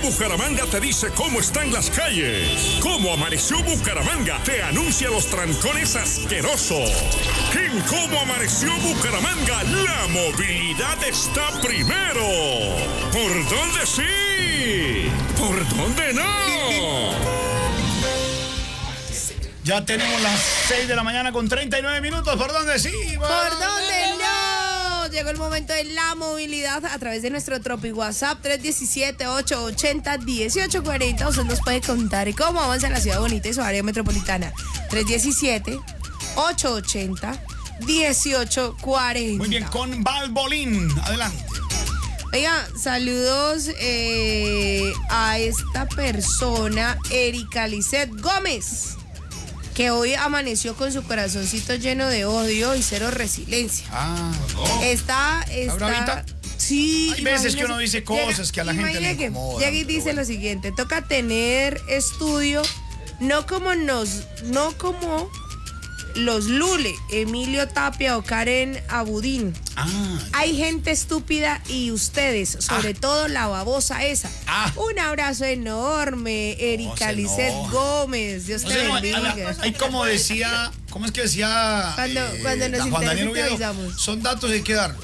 Bucaramanga te dice cómo están las calles. Cómo amaneció Bucaramanga te anuncia los trancones asquerosos. En Cómo amaneció Bucaramanga, la movilidad está primero. ¿Por dónde sí? ¿Por dónde no? Ya tenemos las 6 de la mañana con 39 minutos. ¿Por dónde sí? ¿Por dónde no? Llegó el momento de la movilidad a través de nuestro Tropi WhatsApp 317-880-1840. Usted nos puede contar cómo avanza la ciudad bonita y su área metropolitana. 317-880-1840. Muy bien, con Valbolín. Adelante. Oiga, saludos a esta persona, Erika Lisset Gómez, que hoy amaneció con su corazoncito lleno de odio y cero resiliencia. Está bravita. Sí. Hay veces que uno dice cosas que a la gente le incomodan. Llega y dice lo siguiente: toca tener estudio, no como los Lule, Emilio Tapia o Karen Abudín. Hay gente estúpida y ustedes, sobre todo la babosa esa. Un abrazo enorme, Erika Lisset Gómez. Dios te bendiga. Hay como decía, ¿cómo es que decía? Cuando nos Juan Daniel Oviedo, avisamos. son datos y hay que darlos.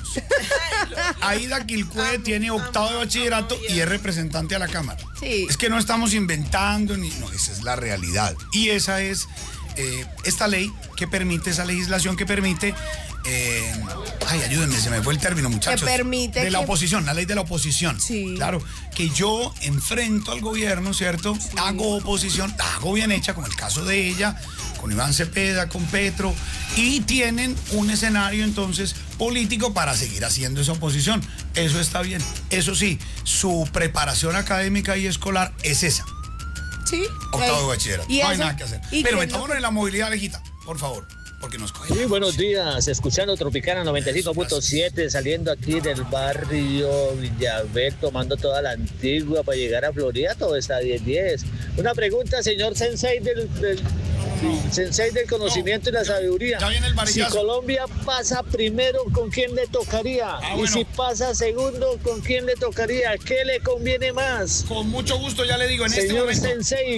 Aida Quilcue tiene 8º de bachillerato y es representante a la Cámara. Sí. Es que no estamos inventando, no, esa es la realidad. Y esa es esta ley que permite, esa legislación que permite, ayúdenme, se me fue el término, muchachos. Que permite la oposición, la ley de la oposición. Sí. Claro, que yo enfrento al gobierno, ¿cierto? Sí. Hago oposición, hago bien hecha, como el caso de ella, con Iván Cepeda, con Petro, y tienen un escenario entonces político para seguir haciendo esa oposición. Eso está bien. Eso sí, su preparación académica y escolar es esa. Sí. 8º de bachillerato. No hay nada que hacer. Pero metámonos en la movilidad, viejita, por favor, porque nos cogen. Sí, buenos días. Escuchando Tropicana 95.7, saliendo aquí del barrio Villaverde, tomando toda la Antigua para llegar a Florida. Todo está 10-10. Una pregunta, señor Sensei del conocimiento y la sabiduría. Si Colombia pasa primero, ¿con quién le tocaría? Y si pasa segundo, ¿con quién le tocaría? ¿Qué le conviene más? Con mucho gusto, ya le digo, en este momento. Señor Sensei,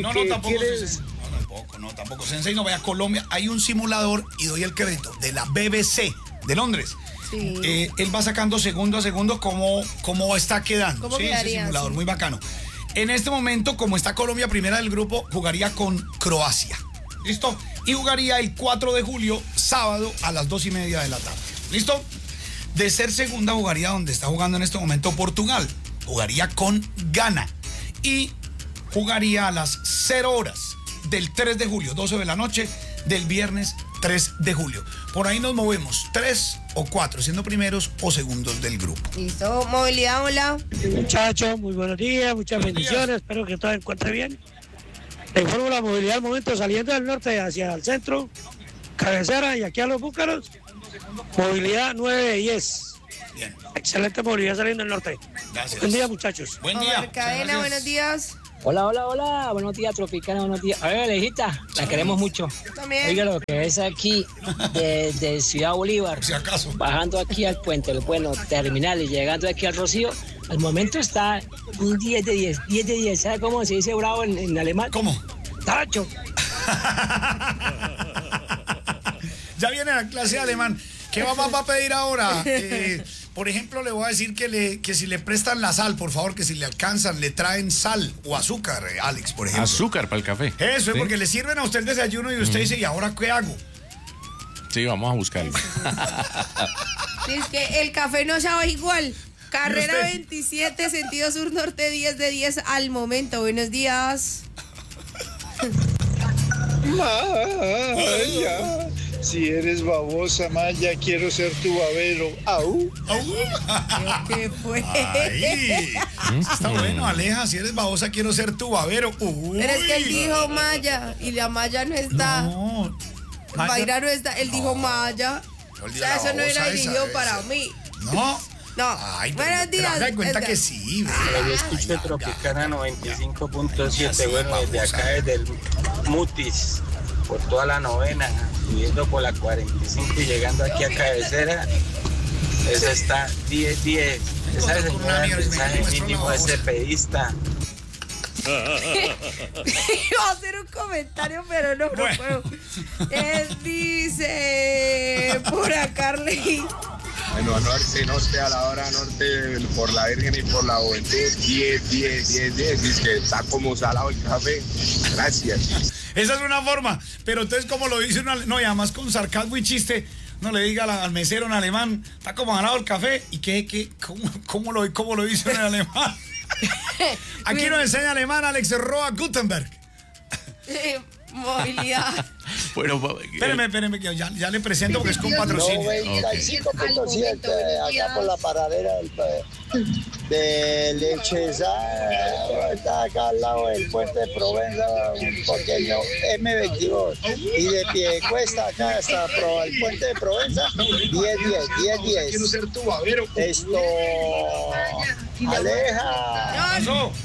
tampoco Sensei, no vaya a Colombia. Hay un simulador, y doy el crédito, de la BBC de Londres. Sí. Él va sacando segundo a segundo cómo está quedando. ¿Cómo sí, quedaría, ese simulador, sí. muy bacano. En este momento, como está Colombia primera del grupo, jugaría con Croacia. ¿Listo? Y jugaría el 4 de julio, sábado, a las 2:30 de la tarde. ¿Listo? De ser segunda, jugaría donde está jugando en este momento Portugal. Jugaría con Ghana. Y jugaría a las 0 horas del 3 de julio, 12 de la noche, del viernes 3 de julio. Por ahí nos movemos, 3 o 4, siendo primeros o segundos del grupo. Listo, movilidad, hola. Muchachos, muy buenos días, muchas bendiciones, espero que todo se encuentre bien. Te informo la movilidad al momento saliendo del norte hacia el centro, cabecera y aquí a los Búcaros, movilidad 9-10. Bien. Excelente movilidad saliendo del norte. Gracias. Buen día, muchachos. Buen día. Omar Cadena, buenos días. Hola, buenos días, Tropicana, buenos días. A ver, lejita, la queremos mucho. También. Oiga, lo que es aquí de Ciudad Bolívar, Si acaso. bajando aquí al puente, bueno, terminal y llegando aquí al Rocío, al momento está un 10 de 10, 10 de 10. ¿Sabe cómo se dice bravo en alemán? ¿Cómo? Tacho. Ya viene la clase de alemán. ¿Qué va a pedir ahora? Por ejemplo, le voy a decir que si le prestan la sal, por favor, que si le alcanzan, le traen sal o azúcar, Alex, por ejemplo. Azúcar para el café. Eso, ¿sí? porque le sirven a usted el desayuno y usted dice, ¿y ahora qué hago? Sí, vamos a buscarlo. Es que el café no sabe igual. Carrera 27, sentido sur-norte, 10 de 10 al momento. Buenos días. Maya, si eres babosa, Maya, quiero ser tu babero. Au. ¿Qué fue? Ay, está bueno, Aleja, si eres babosa, quiero ser tu babero. Uy. Pero es que él dijo Maya y la Maya no está. No. Mayra no está, él dijo Maya. O sea, eso no era dirigido para mí. No. No. Ay, Buenos días. Haga de cuenta que sí. Yo escucho Tropicana 95.7, bueno, desde acá, desde el Mutis, por toda la novena, subiendo por la 45 y llegando aquí a cabecera. Eso está 10-10. Esa señora del mensaje mínimo es cepedista. Iba a hacer un comentario, pero no puedo. Él dice, por acá, Bueno, norte a la hora norte, por la Virgen y por la Juventud, 10. Dice que está como salado el café. Gracias. Esa es una forma, pero entonces como lo dice no, y además con sarcasmo y chiste, no le diga al mesero en alemán, está como salado el café, y ¿cómo lo dice en alemán? Aquí nos enseña alemán Alex Roa Gutenberg. Movilidad. Bueno, espéreme, que ya le presento porque es con patrocinio. 95.7 acá por la paradera de Lecheza, está acá al lado del puente de Provenza, un pequeño M22, y de pie cuesta acá hasta el puente de Provenza, 10. Esto Aleja.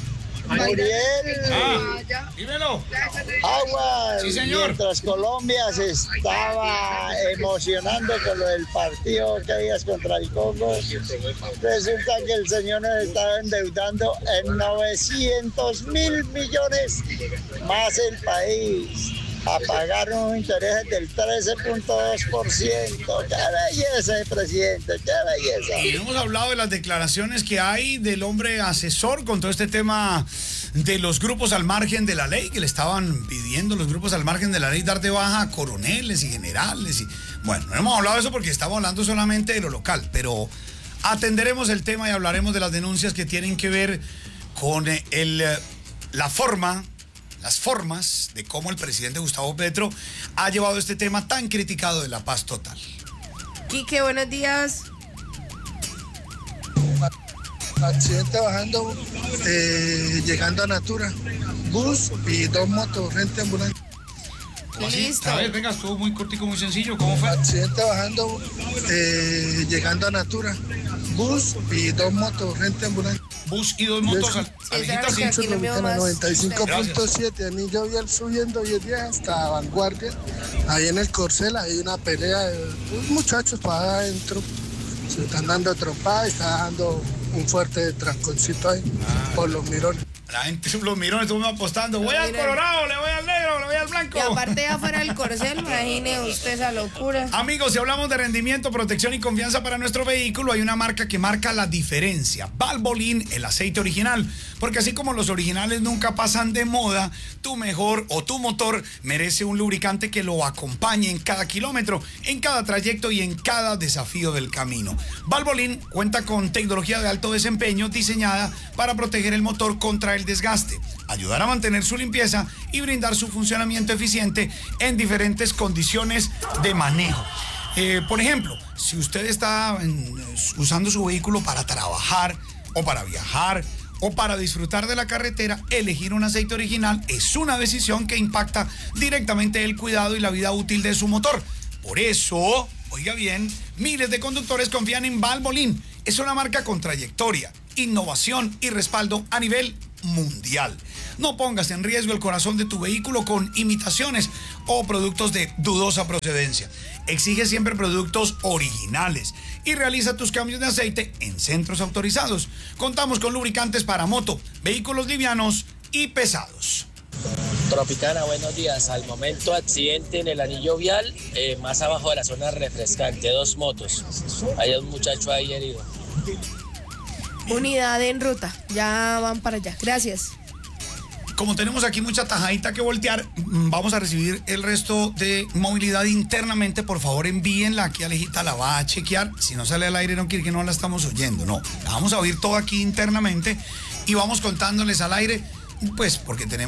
Muriel, dímelo. Aguas, sí, señor. Mientras Colombia se estaba emocionando con lo del partido que habías contra el Congo, resulta que el señor nos estaba endeudando en 900.000 millones más el país, a pagar unos intereses del 13.2%. ¡Qué belleza, presidente! ¡Qué belleza! Y hemos hablado de las declaraciones que hay del hombre asesor con todo este tema de los grupos al margen de la ley, que le estaban pidiendo los grupos al margen de la ley dar de baja a coroneles y generales. Y bueno, no hemos hablado de eso porque estamos hablando solamente de lo local, pero atenderemos el tema y hablaremos de las denuncias que tienen que ver con las formas de cómo el presidente Gustavo Petro ha llevado este tema tan criticado de la paz total. Quique, buenos días. Accidente bajando, llegando a Natura. Bus y 2 motos, frente ambulancia. Listo. A ver, venga, estuvo muy cortico, muy sencillo. ¿Cómo fue? Accidente bajando, llegando a Natura. Bus y 2 motos, frente ambulancia. Bus y 2 motos. Alejita, sí, 95.7, anillo vial subiendo 10 hasta Vanguardia. Ahí en el Corcel hay una pelea de muchachos para adentro. Se están dando trompadas, está dando un fuerte tranconcito ahí por los mirones. La gente, los mirones, estuvimos apostando. Voy al Colorado, le voy al negro, le voy al blanco. Y aparte de afuera del Corcel, imagine usted esa locura. Amigos, si hablamos de rendimiento, protección y confianza para nuestro vehículo, hay una marca que marca la diferencia. Valvoline, el aceite original. Porque así como los originales nunca pasan de moda, tu mejor o tu motor merece un lubricante que lo acompañe en cada kilómetro, en cada trayecto y en cada desafío del camino. Valvoline cuenta con tecnología de alto desempeño diseñada para proteger el motor contra el desgaste, ayudar a mantener su limpieza y brindar su funcionamiento eficiente en diferentes condiciones de manejo. Por ejemplo, si usted está usando su vehículo para trabajar o para viajar o para disfrutar de la carretera, elegir un aceite original es una decisión que impacta directamente el cuidado y la vida útil de su motor. Por eso, oiga bien, miles de conductores confían en Valvoline. Es una marca con trayectoria, innovación y respaldo a nivel mundial. No pongas en riesgo el corazón de tu vehículo con imitaciones o productos de dudosa procedencia. Exige siempre productos originales y realiza tus cambios de aceite en centros autorizados. Contamos con lubricantes para moto, vehículos livianos y pesados. Tropicana, buenos días. Al momento, accidente en el anillo vial, más abajo de la zona refrescante, 2 motos. Hay un muchacho ahí herido. Unidad en ruta, ya van para allá. Gracias. Como tenemos aquí mucha tajadita que voltear, vamos a recibir el resto de movilidad internamente. Por favor, envíenla aquí, Alejita, la va a chequear. Si no sale al aire, no quiere que no la estamos oyendo. No, la vamos a oír todo aquí internamente y vamos contándoles al aire, pues porque tenemos